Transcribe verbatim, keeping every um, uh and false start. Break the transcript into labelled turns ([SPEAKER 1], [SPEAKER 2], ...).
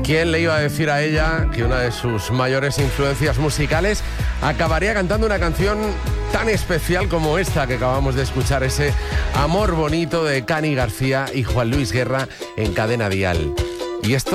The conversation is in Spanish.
[SPEAKER 1] ¿Quién le iba a decir a ella que una de sus mayores influencias musicales acabaría cantando una canción tan especial como esta que acabamos de escuchar, ese Amor Bonito de Cani García y Juan Luis Guerra en Cadena Dial? Y esto